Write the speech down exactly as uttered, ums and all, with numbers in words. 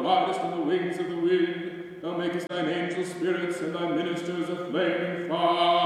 ridest on the wings of the wind. Thou makest thine angel spirits and thy ministers of flame and fire.